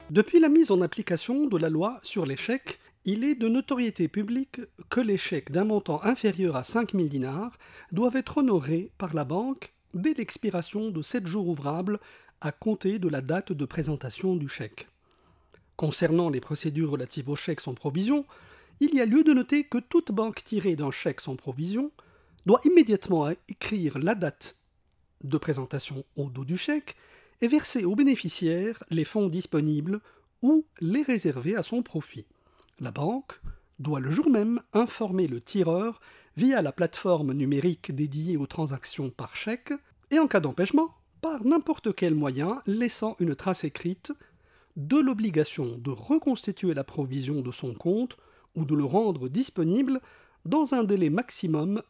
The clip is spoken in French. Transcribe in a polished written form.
Depuis la mise en application de la loi sur les chèques, il est de notoriété publique que les chèques d'un montant inférieur à 5 000 dinars doivent être honorés par la banque dès l'expiration de 7 jours ouvrables à compter de la date de présentation du chèque. Concernant les procédures relatives aux chèques sans provision, il y a lieu de noter que toute banque tirée d'un chèque sans provision doit immédiatement écrire la date de présentation au dos du chèque et verser au bénéficiaire les fonds disponibles ou les réserver à son profit. La banque doit le jour même informer le tireur via la plateforme numérique dédiée aux transactions par chèque et en cas d'empêchement, par n'importe quel moyen laissant une trace écrite de l'obligation de reconstituer la provision de son compte ou de le rendre disponible dans un délai maximum